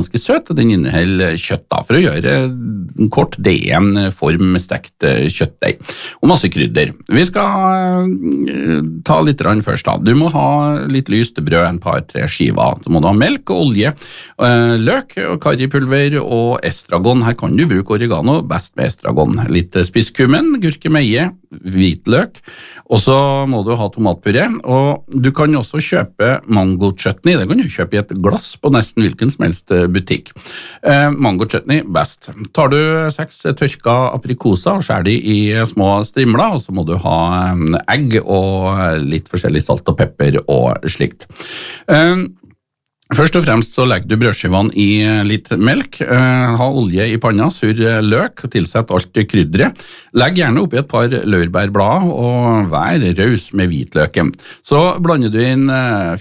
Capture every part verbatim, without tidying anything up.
ganske søt, og den inneholder kjøtt da, for å gjøre kort, det er en form stekt kjøttdeig, og masse krydder. Vi skal ta litt rann først da. Du må ha litt lyst brød, en par, tre skiver. Så må du ha melk og olje, løk, karripulver og estragon. Her kan du bruke oregano, best med estragon. Litt spisskummen, gurkemeie, hvitløk, og så må du ha tomatpuré, og du kan også kjøpe mango-chutney, det kan du kjøpe i et glass på nesten hvilken som helst butikk. Eh, mango-chutney, best. Tar du seks tørka aprikoser og skjær de i små strimler, og så må du ha egg og litt forskjellig salt og pepper og slikt. Eh, Først og fremst så legger du brødskivene i litt melk, eh, ha olje i panna, surr løk, tilsett alt krydderet. Legg gjerne oppi et par laurbærblad og vær raus med hvitløken. Så blander du inn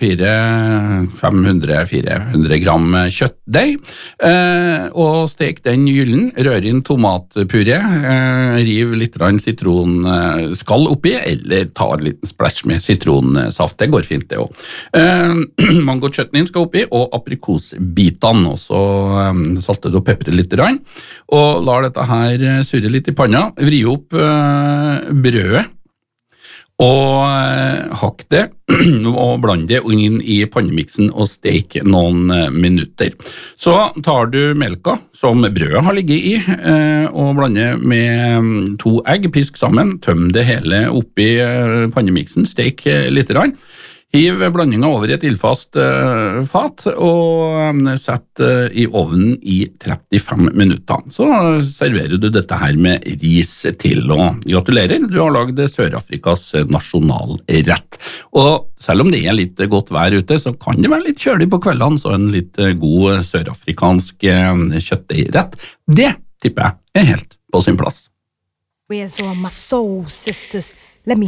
fem hundre til fire hundre gram kjøttdeig, eh, og stek den gyllen, rør inn tomatpuré, eh, riv litt sitronskall oppi, eller ta en liten splash med sitronsaft, det går fint det også. Eh, mango chutneyen skal oppi, og aprikosbitene, og så um, salter du og peprer litt rann, og lar dette her surre litt i panna, vri opp uh, brødet, og uh, hakk det, og bland det inn i pannemiksen og stek noen uh, minutter. Så tar du melka, som brødet har ligget i, uh, og blander med um, to egg, pisk sammen, tøm det hele oppi uh, pannemiksen, stek uh, litt rann, hiv blandingen over i et ildfast uh, fat og um, sett uh, i ovnen i trettifem minutter. Så serverer du dette her med ris til, og gratulerer, du har laget Sør-Afrikas nasjonalrett. Og selv om det er litt godt vær ute, så kan det være litt kjølig på kveldene, så en litt god sørafrikansk uh, kjøttdeigrett, det tipper jeg er helt på sin plass. Where's all my soul sisters? Let me